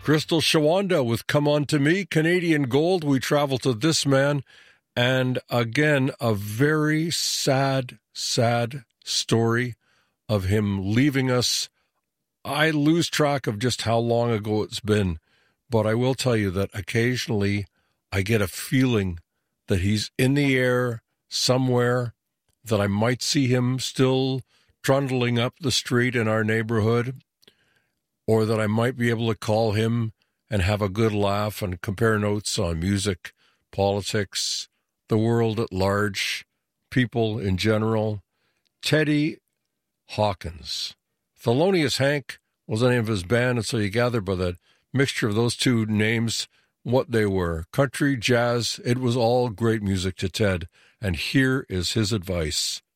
Crystal Shawanda with Come On To Me, Canadian Gold. We travel to this man, and again, a very sad, sad story of him leaving us. I lose track of just how long ago it's been, but I will tell you that occasionally I get a feeling that he's in the air somewhere, that I might see him still trundling up the street in our neighborhood, or that I might be able to call him and have a good laugh and compare notes on music, politics, the world at large, people in general. Teddy Hawkins. Thelonious Hank was the name of his band, and so you gather by the mixture of those two names what they were. Country, jazz, it was all great music to Ted, and here is his advice.